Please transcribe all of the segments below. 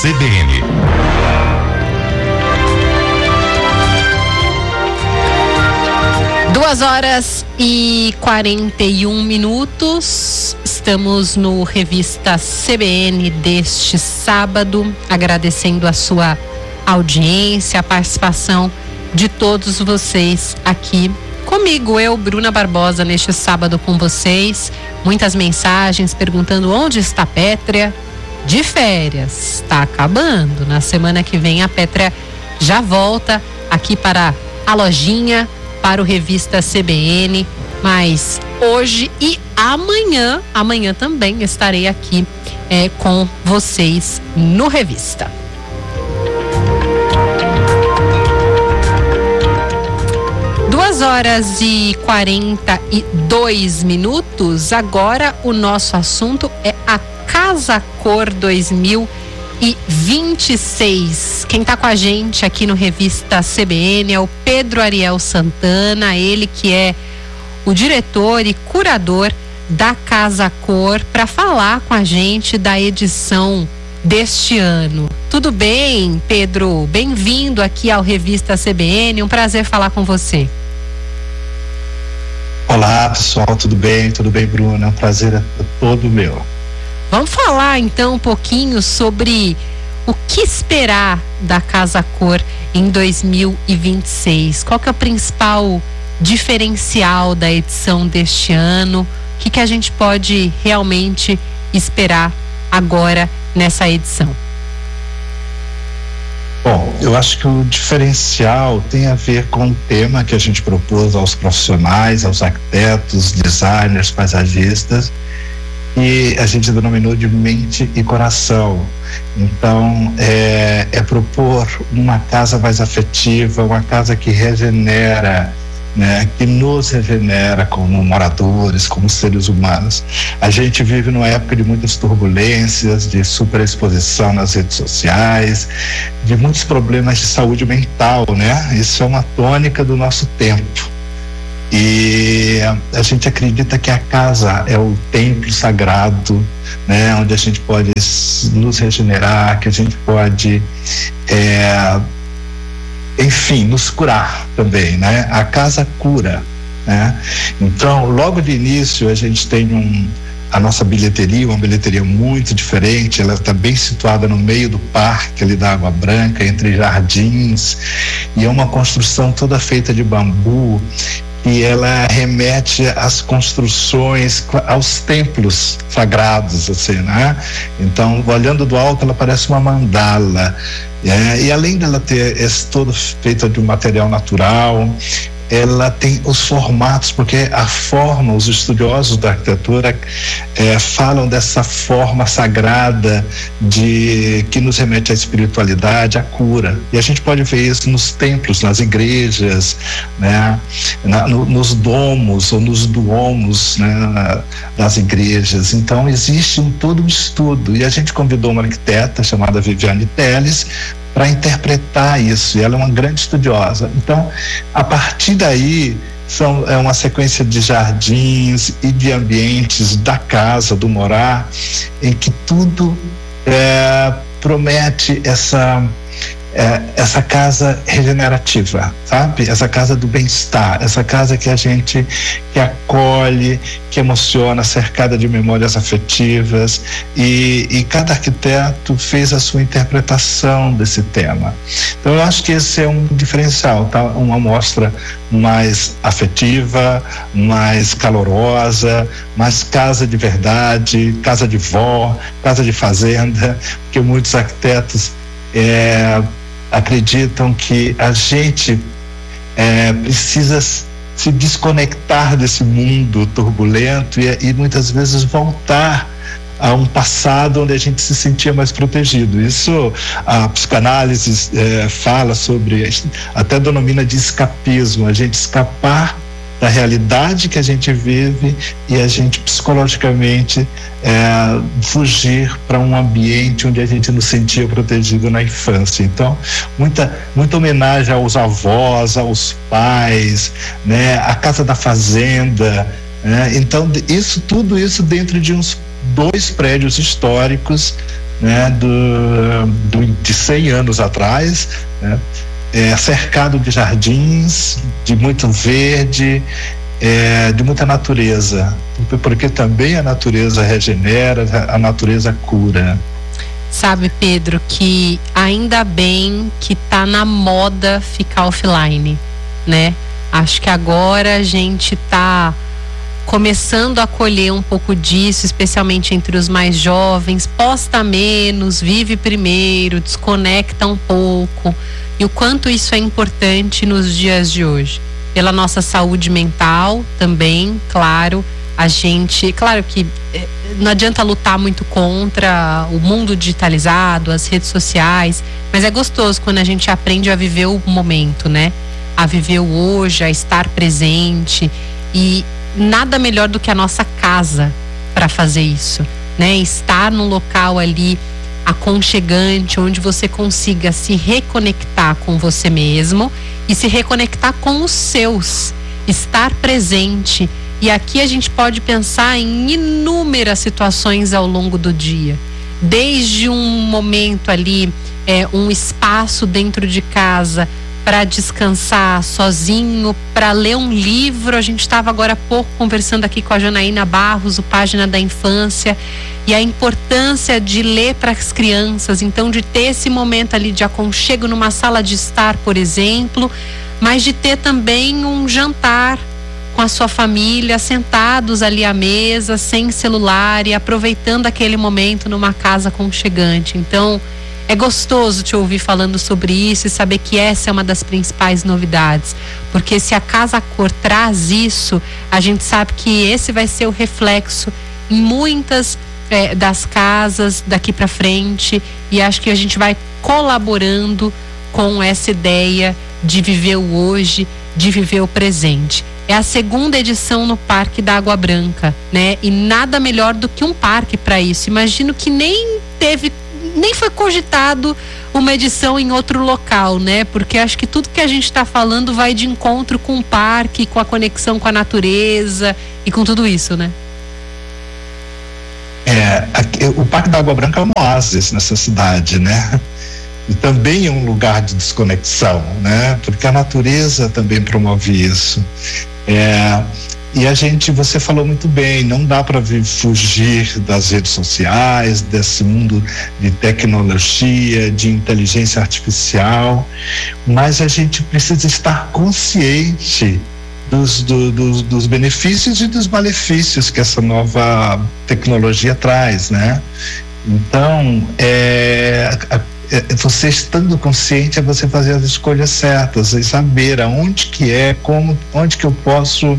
CBN. Duas horas e 41 minutos. Estamos no Revista CBN deste sábado, agradecendo a sua audiência, a participação de todos vocês aqui comigo, eu, Bruna Barbosa, neste sábado com vocês. Muitas mensagens perguntando onde está a Pétrea. De férias, está acabando. Na semana que vem a Pétrea já volta aqui para a lojinha, para o Revista CBN, mas hoje e amanhã também estarei aqui com vocês no Revista. Duas horas e 42 minutos. Agora o nosso assunto é a Casa Cor 2026. Quem está com a gente aqui no Revista CBN é o Pedro Ariel Santana, ele que é o diretor e curador da Casa Cor, para falar com a gente da edição deste ano. Tudo bem, Pedro? Bem-vindo aqui ao Revista CBN, um prazer falar com você. Olá, pessoal, tudo bem? Tudo bem, Bruna? É um prazer todo meu. Vamos falar então um pouquinho sobre o que esperar da Casa Cor em 2026. Qual que é o principal diferencial da edição deste ano? O que a gente pode realmente esperar agora nessa edição? Bom, eu acho que o diferencial tem a ver com o tema que a gente propôs aos profissionais, aos arquitetos, designers, paisagistas, e a gente denominou de mente e coração. Então, é propor uma casa mais afetiva, uma casa que regenera, né, que nos regenera como moradores, como seres humanos. A gente vive numa época de muitas turbulências, de superexposição nas redes sociais, de muitos problemas de saúde mental, né? Isso é uma tônica do nosso tempo. E a gente acredita que a casa é o templo sagrado, né, onde a gente pode nos regenerar, que a gente pode enfim, nos curar também, né? A casa cura, né? Então, logo de início, a gente tem a nossa bilheteria, uma bilheteria muito diferente. Ela está bem situada no meio do parque, ali da Água Branca, entre jardins, e é uma construção toda feita de bambu, e ela remete às construções, aos templos sagrados, assim, né? Então, olhando do alto, ela parece uma mandala. E além dela ter todo feita de um material natural, ela tem os formatos, porque a forma, os estudiosos da arquitetura falam dessa forma sagrada que nos remete à espiritualidade, à cura. E a gente pode ver isso nos templos, nas igrejas, né? Nos domos ou nos duomos, né? Das igrejas. Então existe todo um estudo, e a gente convidou uma arquiteta chamada Viviane Teles para interpretar isso, e ela é uma grande estudiosa. Então, a partir daí, é uma sequência de jardins e de ambientes da casa, do morar, em que tudo promete essa casa regenerativa, sabe? Essa casa do bem-estar, essa casa que acolhe, que emociona, cercada de memórias afetivas, e cada arquiteto fez a sua interpretação desse tema. Então eu acho que esse é um diferencial, tá? Uma amostra mais afetiva, mais calorosa, mais casa de verdade, casa de vó, casa de fazenda, porque muitos arquitetos acreditam que a gente precisa se desconectar desse mundo turbulento e muitas vezes voltar a um passado onde a gente se sentia mais protegido. Isso a psicanálise fala sobre, até denomina de escapismo, a gente escapar da realidade que a gente vive e a gente psicologicamente fugir para um ambiente onde a gente nos sentia protegido na infância. Então, muita homenagem aos avós, aos pais, né? A casa da fazenda, né? Então, tudo isso dentro de 2 prédios históricos, né, de 100 anos atrás, né, cercado de jardins, de muito verde, de muita natureza, porque também a natureza regenera, a natureza cura. Sabe, Pedro, que ainda bem que tá na moda ficar offline, né? Acho que agora a gente tá começando a colher um pouco disso, especialmente entre os mais jovens. Posta menos, vive primeiro, desconecta um pouco. E o quanto isso é importante nos dias de hoje. Pela nossa saúde mental também, claro. Claro que não adianta lutar muito contra o mundo digitalizado, as redes sociais, mas é gostoso quando a gente aprende a viver o momento, né? A viver o hoje, a estar presente, e nada melhor do que a nossa casa para fazer isso, né? Estar num local ali aconchegante, onde você consiga se reconectar com você mesmo e se reconectar com os seus, estar presente. E aqui a gente pode pensar em inúmeras situações ao longo do dia, desde um momento ali, um espaço dentro de casa para descansar sozinho, para ler um livro. A gente estava agora há pouco conversando aqui com a Janaína Barros, o Página da Infância, e a importância de ler para as crianças, então de ter esse momento ali de aconchego numa sala de estar, por exemplo, mas de ter também um jantar com a sua família, sentados ali à mesa, sem celular e aproveitando aquele momento numa casa aconchegante. Então, é gostoso te ouvir falando sobre isso e saber que essa é uma das principais novidades, porque se a Casa Cor traz isso, a gente sabe que esse vai ser o reflexo em muitas das casas daqui para frente, e acho que a gente vai colaborando com essa ideia de viver o hoje, de viver o presente. É a 2ª edição no Parque da Água Branca, né? E nada melhor do que um parque para isso. Imagino que nem foi cogitado uma edição em outro local, né? Porque acho que tudo que a gente está falando vai de encontro com o parque, com a conexão com a natureza e com tudo isso, né? O Parque da Água Branca é um oásis nessa cidade, né? E também é um lugar de desconexão, né? Porque a natureza também promove isso. E você falou muito bem, não dá para fugir das redes sociais, desse mundo de tecnologia, de inteligência artificial, mas a gente precisa estar consciente dos benefícios e dos malefícios que essa nova tecnologia traz, né? Então, você estando consciente é você fazer as escolhas certas e saber aonde onde que eu posso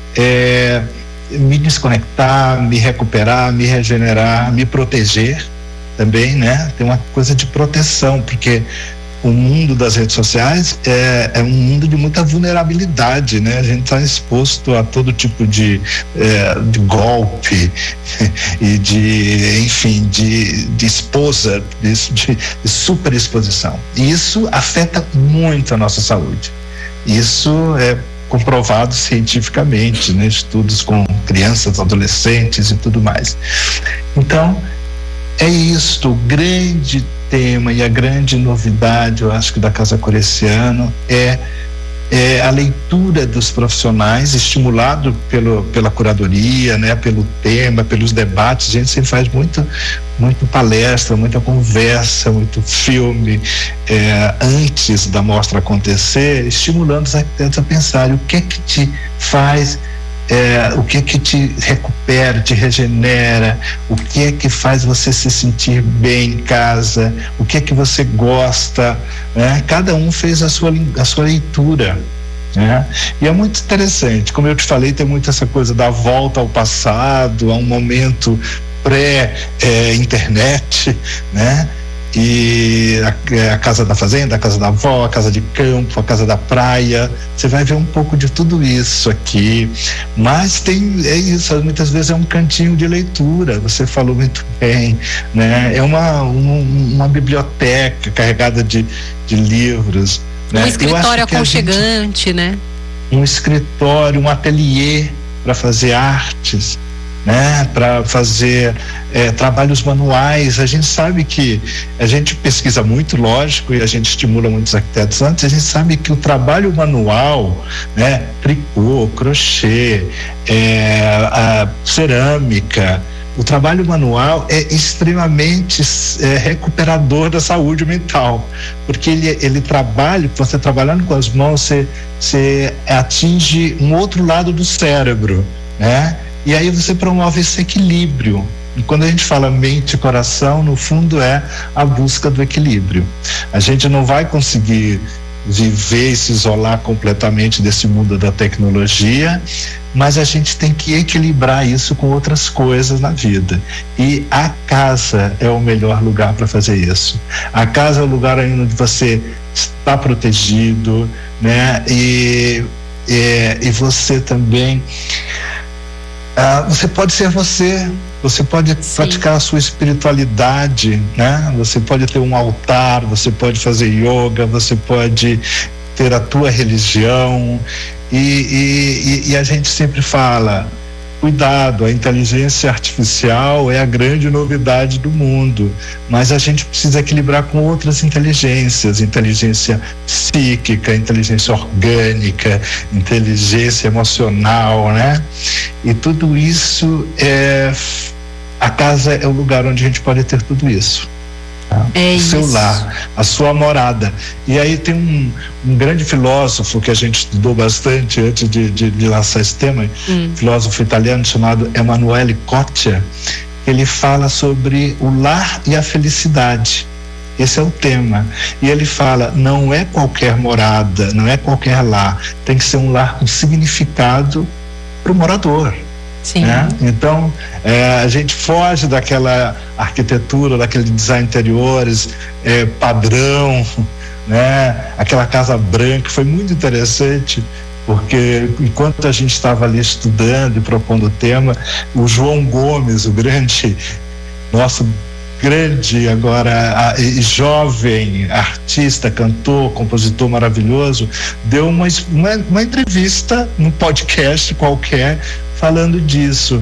me desconectar, me recuperar, me regenerar, me proteger também, né? Tem uma coisa de proteção, porque o mundo das redes sociais é um mundo de muita vulnerabilidade, né? A gente está exposto a todo tipo de golpe e de exposure, de super exposição. E isso afeta muito a nossa saúde. Isso é comprovado cientificamente, né? Estudos com crianças, adolescentes e tudo mais. Então, é isto, o grande tema e a grande novidade, eu acho que da Casa Cor esse ano é a leitura dos profissionais, estimulado pela curadoria, né, pelo tema, pelos debates. A gente sempre faz muito palestra, muita conversa, muito filme antes da mostra acontecer, estimulando os arquitetos a pensar o que é que te faz, o que é que te recupera, te regenera, o que é que faz você se sentir bem em casa, o que é que você gosta, né? Cada um fez a sua leitura, né? E é muito interessante, como eu te falei, tem muito essa coisa da volta ao passado, a um momento pré-internet, né? E a casa da fazenda, a casa da avó, a casa de campo, a casa da praia, você vai ver um pouco de tudo isso aqui, mas isso, muitas vezes é um cantinho de leitura, você falou muito bem, né? É uma biblioteca carregada de livros, né? Um escritório aconchegante, né? Um escritório, um ateliê para fazer artes, né, para fazer trabalhos manuais. A gente sabe que a gente pesquisa muito, lógico, e a gente estimula muitos arquitetos antes. A gente sabe que o trabalho manual, né, tricô, crochê, a cerâmica, o trabalho manual é extremamente recuperador da saúde mental, porque ele trabalha, você trabalhando com as mãos, você atinge um outro lado do cérebro, né? E aí você promove esse equilíbrio. E quando a gente fala mente e coração, no fundo é a busca do equilíbrio. A gente não vai conseguir viver e se isolar completamente desse mundo da tecnologia, mas a gente tem que equilibrar isso com outras coisas na vida. E a casa é o melhor lugar para fazer isso. A casa é o lugar onde você está protegido, né? E você também você pode ser você pode praticar a sua espiritualidade, né? Você pode ter um altar, você pode fazer yoga, você pode ter a tua religião, e a gente sempre fala, cuidado, a inteligência artificial é a grande novidade do mundo, mas a gente precisa equilibrar com outras inteligências, inteligência psíquica, inteligência orgânica, inteligência emocional, né? E tudo isso a casa é o lugar onde a gente pode ter tudo isso. O seu lar, a sua morada. E aí tem um grande filósofo que a gente estudou bastante antes de lançar esse tema, filósofo italiano chamado Emanuele Coccia, que ele fala sobre o lar e a felicidade. Esse é o tema. E ele fala, não é qualquer morada, não é qualquer lar, tem que ser um lar com significado para o morador. Sim. Né? Então a gente foge daquela arquitetura, daquele design interiores padrão, né? Aquela casa branca. Foi muito interessante, porque enquanto a gente estava ali estudando e propondo o tema, o João Gomes, o nosso grande agora jovem artista, cantor, compositor maravilhoso, deu uma entrevista num podcast qualquer falando disso.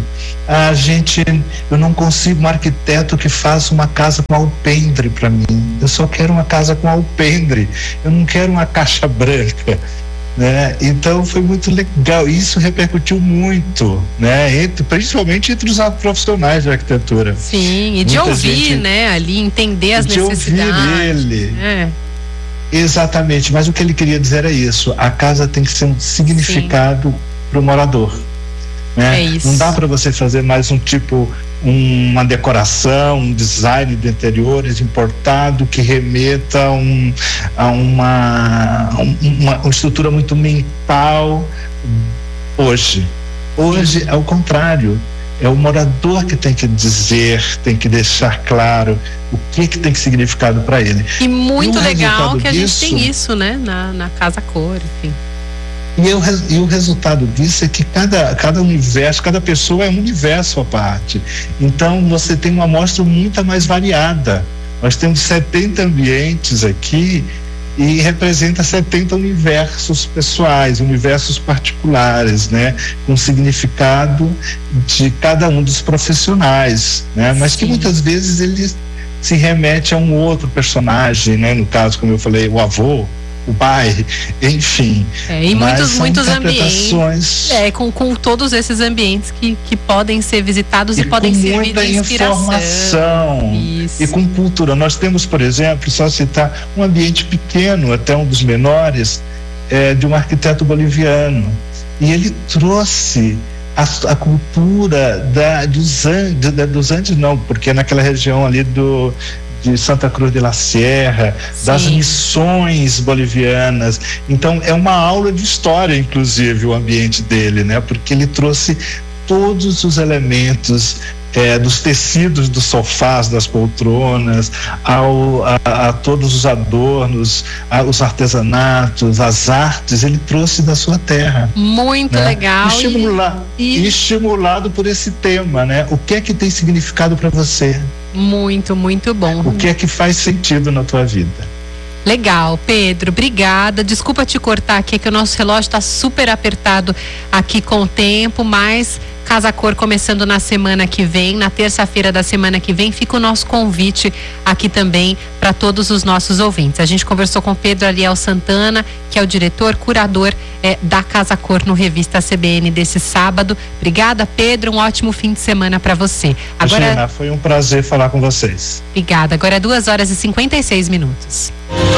Eu não consigo um arquiteto que faça uma casa com alpendre para mim. Eu só quero uma casa com alpendre. Eu não quero uma caixa branca, né? Então foi muito legal. Isso repercutiu muito, né? Principalmente entre os profissionais de arquitetura. Sim, e de ouvir, né? Ali entender as necessidades. De ouvir ele. Exatamente. Mas o que ele queria dizer é isso. A casa tem que ser um significado para o morador. Né? É isso. Não dá para você fazer mais uma decoração, um design de interiores importado que remeta a uma estrutura muito mental. Hoje é o contrário. É o morador que tem que dizer, tem que deixar claro o que tem que significado para ele. E muito legal que a gente tem isso, né? Na Casa Cor, enfim. E o resultado disso é que cada universo, cada pessoa é um universo à parte. Então você tem uma amostra muito mais variada. Nós temos 70 ambientes aqui e representa 70 universos pessoais, universos particulares, né? Com significado de cada um dos profissionais, né? Mas que muitas vezes ele se remete a um outro personagem, né? No caso, como eu falei, o avô, o pai, enfim. E muitos ambientes. Com todos esses ambientes que podem ser visitados e podem servir de inspiração. Informação. Isso. E com cultura. Nós temos, por exemplo, só citar um ambiente pequeno, até um dos menores, de um arquiteto boliviano. E ele trouxe a cultura dos Andes, não, porque é naquela região ali de Santa Cruz de la Sierra, das missões bolivianas. Então é uma aula de história, inclusive, o ambiente dele, né? Porque ele trouxe todos os elementos dos tecidos dos sofás, das poltronas, a todos os adornos, os artesanatos, as artes, ele trouxe da sua terra. Muito legal. Estimulado por esse tema, né? O que é que tem significado para você? Muito, muito bom. O que é que faz sentido na tua vida? Legal, Pedro, obrigada. Desculpa te cortar aqui, que o nosso relógio está super apertado aqui com o tempo, mas Casa Cor começando na semana que vem, na terça-feira da semana que vem. Fica o nosso convite aqui também para todos os nossos ouvintes. A gente conversou com Pedro Aliel Santana, que é o diretor, curador da Casa Cor no Revista CBN desse sábado. Obrigada, Pedro. Um ótimo fim de semana para você. Agora, Gina, foi um prazer falar com vocês. Obrigada. Agora é 2h56.